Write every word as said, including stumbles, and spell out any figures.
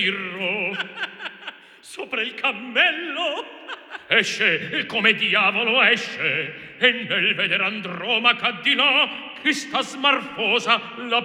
Irro sopra il cammello esce, come diavolo esce, e nel veder Andromaca di là, che sta smarfosa la